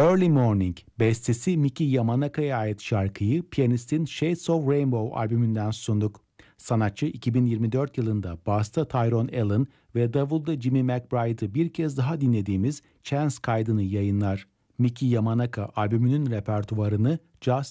Early Morning, bestesi Mickey Yamanaka'ya ait şarkıyı piyanistin Shades of Rainbow albümünden sunduk. Sanatçı 2024 yılında basta Tyrone Allen ve davulda Jimmy McBride'ı bir kez daha dinlediğimiz Chance kaydını yayınlar. Mickey Yamanaka albümünün repertuvarını Just